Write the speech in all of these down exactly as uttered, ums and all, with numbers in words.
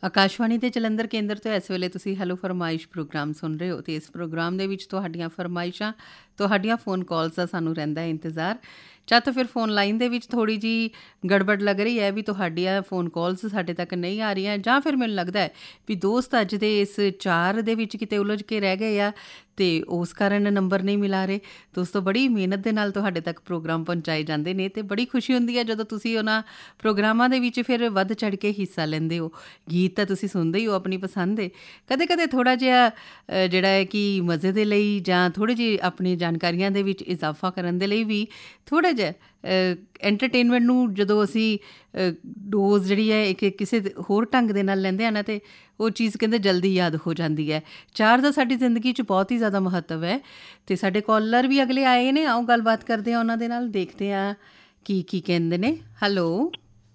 ਆਕਾਸ਼ਵਾਣੀ ਦੇ ਜਲੰਧਰ ਕੇਂਦਰ ਤੋਂ ਇਸ ਵੇਲੇ ਤੁਸੀਂ ਹੈਲੋ ਫਰਮਾਇਸ਼ ਪ੍ਰੋਗਰਾਮ ਸੁਣ ਰਹੇ ਹੋ ਅਤੇ ਇਸ ਪ੍ਰੋਗਰਾਮ ਦੇ ਵਿੱਚ ਤੁਹਾਡੀਆਂ ਫਰਮਾਇਸ਼ਾਂ, ਤੁਹਾਡੀਆਂ ਫ਼ੋਨ ਕਾਲਸ ਦਾ ਸਾਨੂੰ ਰਹਿੰਦਾ ਹੈ ਇੰਤਜ਼ਾਰ। ਜਾਂ ਤਾਂ ਫਿਰ ਫੋਨ ਲਾਈਨ ਦੇ ਵਿੱਚ ਥੋੜ੍ਹੀ ਜਿਹੀ ਗੜਬੜ ਲੱਗ ਰਹੀ ਹੈ ਵੀ ਤੁਹਾਡੀਆਂ ਫ਼ੋਨ ਕਾਲਸ ਸਾਡੇ ਤੱਕ ਨਹੀਂ ਆ ਰਹੀਆਂ, ਜਾਂ ਫਿਰ ਮੈਨੂੰ ਲੱਗਦਾ ਹੈ ਵੀ ਦੋਸਤ ਅੱਜ ਦੇ ਇਸ ਚਾਰ ਦੇ ਵਿੱਚ ਕਿਤੇ ਉਲਝ ਕੇ ਰਹਿ ਗਏ ਆ ਅਤੇ ਉਸ ਕਾਰਨ ਨੰਬਰ ਨਹੀਂ ਮਿਲਾ ਰਹੇ। ਦੋਸਤੋ, ਬੜੀ ਮਿਹਨਤ ਦੇ ਨਾਲ ਤੁਹਾਡੇ ਤੱਕ ਪ੍ਰੋਗਰਾਮ ਪਹੁੰਚਾਏ ਜਾਂਦੇ ਨੇ ਅਤੇ ਬੜੀ ਖੁਸ਼ੀ ਹੁੰਦੀ ਹੈ ਜਦੋਂ ਤੁਸੀਂ ਉਹਨਾਂ ਪ੍ਰੋਗਰਾਮਾਂ ਦੇ ਵਿੱਚ ਫਿਰ ਵੱਧ ਚੜ੍ਹ ਕੇ ਹਿੱਸਾ ਲੈਂਦੇ ਹੋ। ਗੀਤ ਤਾਂ ਤੁਸੀਂ ਸੁਣਦੇ ਹੀ ਹੋ ਆਪਣੀ ਪਸੰਦ ਦੇ, ਕਦੇ ਕਦੇ ਥੋੜ੍ਹਾ ਜਿਹਾ ਜਿਹੜਾ ਹੈ ਕਿ ਮਜ਼ੇ ਦੇ ਲਈ ਜਾਂ ਥੋੜ੍ਹੀ ਜਿਹੀ ਆਪਣੀ ਜਾਣਕਾਰੀਆਂ ਦੇ ਵਿੱਚ ਇਜ਼ਾਫਾ ਕਰਨ ਦੇ ਲਈ ਵੀ ਥੋੜ੍ਹਾ ਜਿਹਾ ਐਂਟਰਟੇਨਮੈਂਟ ਨੂੰ ਜਦੋਂ ਅਸੀਂ ਡੋਜ਼ ਜਿਹੜੀ ਹੈ ਇੱਕ ਕਿਸੇ ਹੋਰ ਢੰਗ ਦੇ ਨਾਲ ਲੈਂਦੇ ਹਾਂ ਨਾ, ਅਤੇ ਉਹ ਚੀਜ਼ ਕਹਿੰਦੇ ਜਲਦੀ ਯਾਦ ਹੋ ਜਾਂਦੀ ਹੈ। ਚਾਰ ਦਾ ਸਾਡੀ ਜ਼ਿੰਦਗੀ 'ਚ ਬਹੁਤ ਹੀ ਜ਼ਿਆਦਾ ਮਹੱਤਵ ਹੈ ਅਤੇ ਸਾਡੇ ਕਾਲਰ ਵੀ ਅਗਲੇ ਆਏ ਨੇ। ਆਓ ਗੱਲਬਾਤ ਕਰਦੇ ਹਾਂ ਉਹਨਾਂ ਦੇ ਨਾਲ, ਦੇਖਦੇ ਹਾਂ ਕੀ ਕੀ ਕਹਿੰਦੇ ਨੇ। ਹੈਲੋ,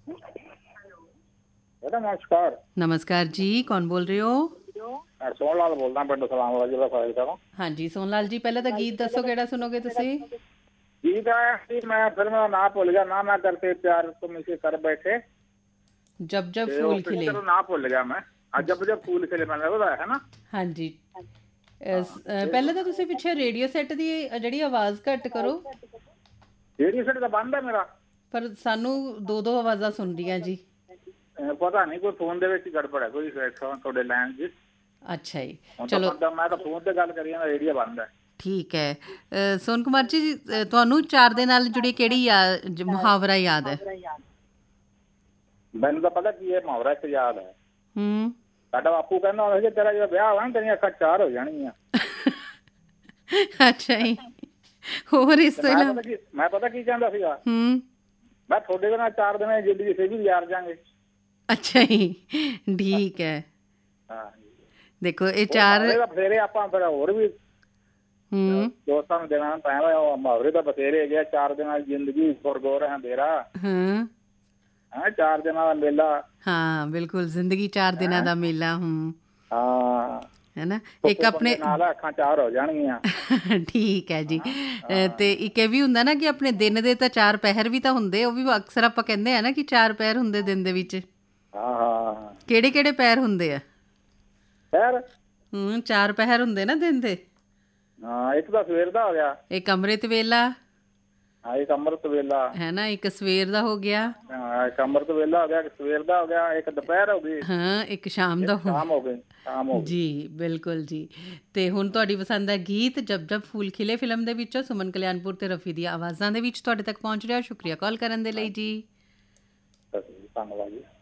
ਨਮਸਕਾਰ। ਨਮਸਕਾਰ ਜੀ, ਕੌਣ ਬੋਲ ਰਹੇ ਹੋ? ਸੋਹਣ ਲਾਲ ਬੋਲਦਾ, ਪਿੰਡ ਸਲਾਮਾਬਾਦ, ਜ਼ਿਲ੍ਹਾ ਫਾਜ਼ਿਲਕਾ ਤੋਂ। ਹਾਂਜੀ ਸੋਹਣ ਲਾਲ ਜੀ, ਪਹਿਲਾਂ ਤਾਂ ਗੀਤ ਦੱਸੋ ਕਿਹੜਾ ਸੁਣੋਗੇ ਤੁਸੀਂ? ਗੀਤ ਆਇਆ ਸੀ, ਮੈਂ ਫਿਲਮ ਦਾ ਨਾਂ ਭੁੱਲ ਗਿਆ। ਨਾ ਨਾ ਕਰਕੇ ਪਿਆਰ ਤੁਮ ਇਸੇ ਕਰ ਬੈਠੇ, ਜਬ ਜਬ ਫੂਲ ਖਿਲੇ। ਨਾਂ ਭੁੱਲ ਗਿਆ ਮੈਂ। ਜਬ ਜਬ ਫੂਲ ਖਿਲੇ ਮੈਨੂੰ ਉਹਦਾ ਹੈ ਨਾ। ਹਾਂਜੀ, ਪਹਿਲਾਂ ਤਾਂ ਤੁਸੀਂ ਪਿੱਛੇ ਰੇਡੀਓ ਸੈੱਟ ਦੀ ਜਿਹੜੀ ਆਵਾਜ਼ ਘੱਟ ਕਰੋ। ਰੇਡੀਓ ਸੈੱਟ ਤਾਂ ਬੰਦ ਹੈ ਮੇਰਾ, ਪਰ ਸਾਨੂੰ ਦੋ ਦੋ ਆਵਾਜ਼ਾਂ ਸੁਣ ਰਹੀਆਂ ਜੀ। ਪਤਾ ਨਹੀਂ, ਕੋਈ ਫੋਨ ਦੇ ਵਿੱਚ ਗੜਬੜ ਹੈ ਕੋਈ ਤੁਹਾਡੇ ਲਾਈਨ 'ਚ। ਅੱਛਾ ਜੀ, ਚਲੋ। ਮੈਂ ਤਾਂ ਫੋਨ ਤੇ ਗੱਲ ਕਰੀ ਜਾਂਦਾ, ਰੇਡੀਓ ਬੰਦ ਹੈ। ਠੀਕ ਹੈ। ਸੋਨ ਕੁਮਾਰ ਜੀ, ਤੁਹਾਨੂੰ ਚਾਰ ਦੇ ਨਾਲ ਜੁੜੀ ਕਿਹੜੀ ਯਾਦ ਮੁਹਾਵਰਾ ਯਾਦ ਹੈ? ਮੈਨੂੰ ਤਾਂ ਪਤਾ ਕੀ ਹੈ ਮੁਹਾਵਰਾ ਇੱਕ ਯਾਦ ਹੈ। ਹੂੰ, ਸਾਡਾ ਬਾਪੂ ਕਹਿੰਦਾ ਹੁੰਦਾ ਸੀ, ਤੇਰਾ ਜਦੋਂ ਵਿਆਹ ਹੋਇਆ ਨਾ ਤੇਰੀਆਂ ਅੱਖਾਂ ਚਾਰ ਹੋ ਜਾਣਗੀਆਂ। ਅੱਛਾ ਜੀ, ਹੋਰ ਇਸ ਤੋਂ ਇਲਾਵਾ? ਮੈਂ ਪਤਾ ਕੀ ਕਹਿੰਦਾ ਸੀਗਾ, ਹੂੰ, ਮੈਂ ਤੁਹਾਡੇ ਨਾਲ ਚਾਰ ਦਿਨ ਜ਼ਿੰਦਗੀ ਸੇ ਵੀ ਗੁਜ਼ਾਰ ਜਾਵਾਂਗੇ। ਅੱਛਾ ਜੀ, ਠੀਕ ਹੈ। ਹਾਂ, ਦੇਖੋ ਇਹ ਚਾਰ ਬਥੇਰੇ ਆਪਾਂ ਫਿਰ ਹੋਰ ਵੀ ਹੂੰ ਦੋਸਤਾਂ ਨੂੰ ਦੇਣਾ ਪੈਣਾ। ਮੁਹਾਵਰੇ ਤਾਂ ਬਥੇਰੇ ਹੈਗੇ ਆ। ਚਾਰ ਦਿਨਾਂ ਦੀ ਜ਼ਿੰਦਗੀ ਗੁਰਗੋਰ ਅੰਧੇਰਾ, ਹਾਂ ਹਾਂ, ਚਾਰ ਦਿਨਾਂ ਦਾ ਮੇਲਾ। ਹਾਂ ਬਿਲਕੁਲ, ਜ਼ਿੰਦਗੀ ਚਾਰ ਦਿਨਾਂ ਦਾ ਮੇਲਾ। ਹੂੰ, ਹਾਂ, ਹੈ ਨਾ। ਇੱਕ ਆਪਣੇ ਨਾਲ ਅੱਖਾਂ ਚਾਰ ਹੋ ਜਾਣਗੀਆਂ। ਠੀਕ ਹੈ ਜੀ। ਤੇ ਇੱਕ ਇਹ ਵੀ ਹੁੰਦਾ ਨਾ ਕਿ ਆਪਣੇ ਦਿਨ ਦੇ ਤਾਂ ਚਾਰ ਪਹਿਰ ਵੀ ਤਾਂ ਹੁੰਦੇ, ਉਹ ਵੀ ਅਕਸਰ ਆਪਾਂ ਕਹਿੰਦੇ ਆ ਨਾ ਕਿ ਚਾਰ ਪਹਿਰ ਹੁੰਦੇ ਦਿਨ ਦੇ ਵਿੱਚ। ਹਾਂ ਹਾਂ, ਕਿਹੜੇ ਕਿਹੜੇ ਪਹਿਰ ਹੁੰਦੇ ਆ? ਪਹਿਰ ਹੂੰ, ਚਾਰ ਪਹਿਰ ਹੁੰਦੇ ਨਾ ਦਿਨ ਦੇ। ਹਾਂ, ਇੱਕ ਤਾਂ ਸਵੇਰ ਦਾ ਹੋ ਗਿਆ, ਇੱਕ ਅੰਮ੍ਰਿਤ ਵੇਲਾ। ਹਾਂ, ਇੱਕ ਅੰਮ੍ਰਿਤ ਵੇਲਾ ਹੈ ਨਾ, ਇੱਕ ਸਵੇਰ ਦਾ ਹੋ ਗਿਆ। ਹਾਂ, ਇੱਕ ਅੰਮ੍ਰਿਤ ਵੇਲਾ ਹੋ ਗਿਆ, ਇੱਕ ਸਵੇਰ ਦਾ ਹੋ ਗਿਆ, ਇੱਕ ਦੁਪਹਿਰ ਹੋ ਗਈ। ਹਾਂ, ਇੱਕ ਸ਼ਾਮ ਦਾ ਸ਼ਾਮ ਹੋ ਗਈ। ਸ਼ਾਮ ਹੋ ਗਈ ਜੀ, ਬਿਲਕੁਲ ਜੀ। ਤੇ ਹੁਣ ਤੁਹਾਡੀ ਪਸੰਦ ਹੈ ਗੀਤ ਜਬ ਜਬ ਫੂਲ ਖਿਲੇ ਫਿਲਮ ਦੇ ਵਿੱਚੋਂ, ਸੁਮਨ ਕਲਿਆਣਪੁਰ ਤੇ ਰਫੀ ਦੀਆਂ ਆਵਾਜ਼ਾਂ ਦੇ ਵਿੱਚ ਤੁਹਾਡੇ ਤੱਕ ਪਹੁੰਚ ਰਿਹਾ। ਸ਼ੁਕਰੀਆ ਕਾਲ ਕਰਨ ਦੇ ਲਈ ਜੀ। ਧੰਨਵਾਦ ਜੀ।